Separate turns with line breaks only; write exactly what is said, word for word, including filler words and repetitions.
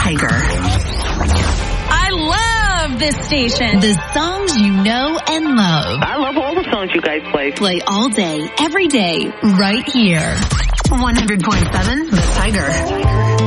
Tiger.
I love this station.
The songs you know and love.
I love all the songs you guys play.
Play all day, every day, right here. one hundred point seven The Tiger.